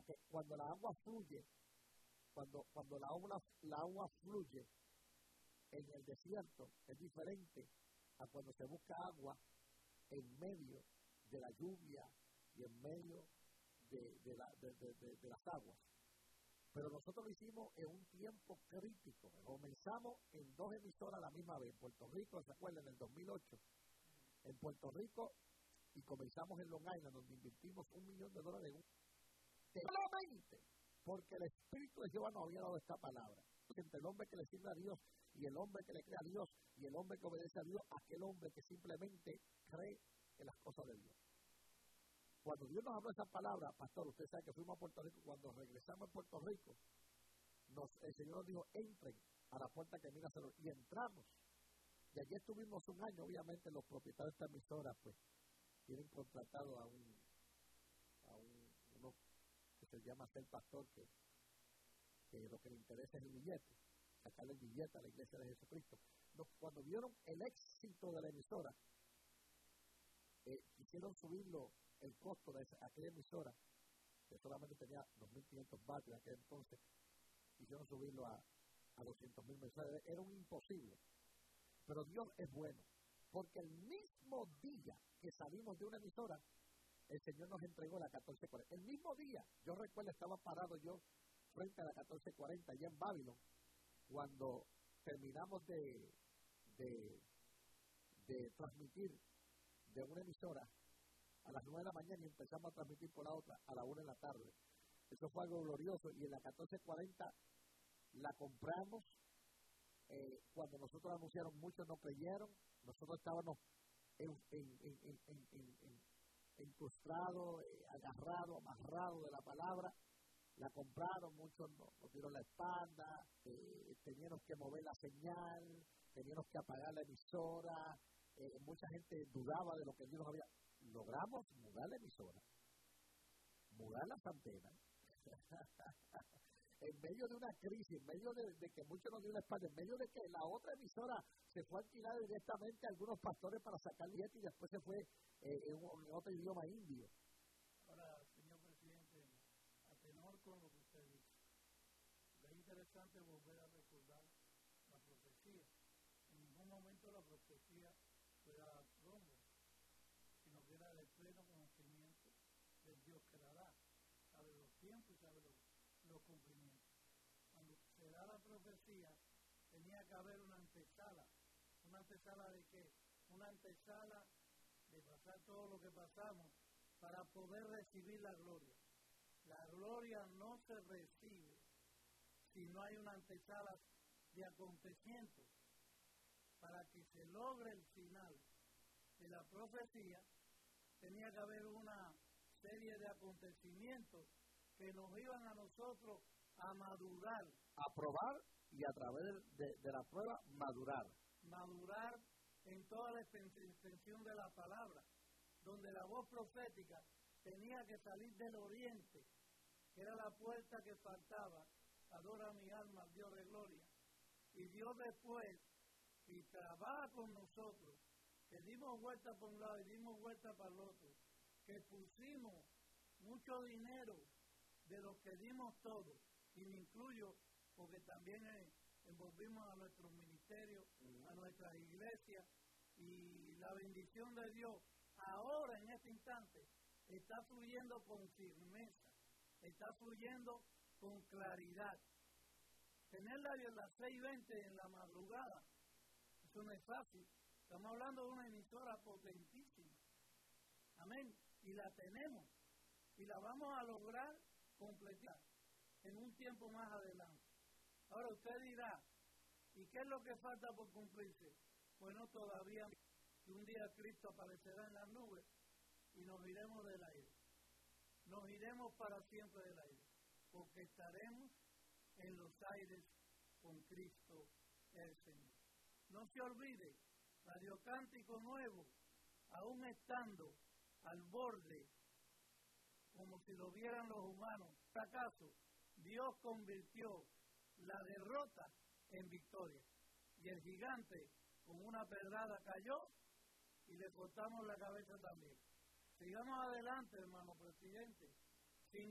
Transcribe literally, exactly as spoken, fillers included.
que cuando la agua fluye, cuando, cuando la, agua, la agua fluye en el desierto, es diferente a cuando se busca agua en medio de la lluvia y en medio de, de, la, de, de, de, de las aguas. Pero nosotros lo hicimos en un tiempo crítico. Comenzamos en dos emisoras a la misma vez. En Puerto Rico, ¿se acuerdan? En el dos mil ocho. En Puerto Rico, y comenzamos en Long Island, donde invertimos un millón de dólares. Solamente porque el Espíritu de Jehová nos había dado esta palabra. Entre el hombre que le sirve a Dios y el hombre que le cree a Dios y el hombre que obedece a Dios, aquel hombre que simplemente cree en las cosas de Dios. Cuando Dios nos habló esa palabra, pastor, usted sabe que fuimos a Puerto Rico, cuando regresamos a Puerto Rico, nos, el Señor nos dijo, entren a la puerta que mira hacia los, y entramos. Y allí estuvimos un año. Obviamente los propietarios de esta emisora, pues, tienen contratado a un, a un, uno que se llama ser pastor, que, que lo que le interesa es el billete, sacarle el billete a la iglesia de Jesucristo. Nos, cuando vieron el éxito de la emisora, eh, quisieron subirlo, el costo de esa, aquella emisora, que solamente tenía dos mil quinientos vatios en aquel entonces, quisieron subirlo a, a doscientos mil mensuales. Era un imposible. Pero Dios es bueno, porque el mismo día que salimos de una emisora, el Señor nos entregó la catorce cuarenta. El mismo día, yo recuerdo, estaba parado yo frente a la catorce cuarenta, allá en Babylon, cuando terminamos de, de, de transmitir de una emisora a las nueve de la mañana y empezamos a transmitir por la otra a la una de la tarde. Eso fue algo glorioso, y en la catorce cuarenta la compramos. Eh, cuando nosotros anunciaron, muchos no creyeron. Nosotros estábamos en, en, en, en, en, en, en, encrustados, eh, agarrados, amarrados de la palabra. La compraron, muchos nos, nos dieron la espalda, eh, teníamos que mover la señal, teníamos que apagar la emisora, eh, mucha gente dudaba de lo que Dios nos había. Logramos mudar la emisora, mudar las antenas, en medio de una crisis, en medio de, de que muchos nos dio la espalda, en medio de que la otra emisora se fue a alquilar directamente a algunos pastores para sacar billetes, y después se fue eh, en, un, en otro idioma indio. Ahora, señor presidente, a tenor con lo que usted dice, es interesante volver a recordar la profecía. En ningún momento la profecía fue a Roma, sino que era de pleno conocimiento del Dios que la da. Sabe los tiempos y sabe los, los cumplimientos. Cuando se da la profecía, tenía que haber una antesala. ¿Una antesala de qué? Una antesala de pasar todo lo que pasamos para poder recibir la gloria. La gloria no se recibe si no hay una antesala de acontecimientos. Para que se logre el final de la profecía, tenía que haber una serie de acontecimientos que nos iban a nosotros a madurar. A probar y a través de, de la prueba madurar. Madurar en toda la extensión de la palabra, donde la voz profética tenía que salir del oriente, que era la puerta que faltaba. Adora mi alma al Dios de gloria. Y Dios después, si trabaja con nosotros, que dimos vuelta por un lado y dimos vuelta para el otro, que pusimos mucho dinero de lo que dimos todo, y me incluyo porque también eh, envolvimos a nuestros ministerios, uh-huh. a nuestras iglesias, y la bendición de Dios ahora en este instante está fluyendo con firmeza, está fluyendo con claridad. Tenerla a las seis veinte en la madrugada, eso no es fácil. Estamos hablando de una emisora potentísima. Amén. Y la tenemos. Y la vamos a lograr completar en un tiempo más adelante. Ahora usted dirá, ¿y qué es lo que falta por cumplirse? Bueno, todavía un día Cristo aparecerá en las nubes y nos iremos del aire. Nos iremos para siempre del aire. Porque estaremos en los aires con Cristo el Señor. No se olvide, Radio Cántico Nuevo, aún estando al borde, como si lo vieran los humanos, ¿acaso Dios convirtió la derrota en victoria? Y el gigante con una pedrada cayó y le cortamos la cabeza también. Sigamos adelante, hermano presidente.